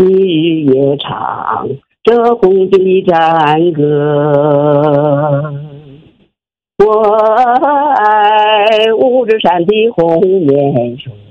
日夜唱这红军的战歌。我爱五指山的红棉树。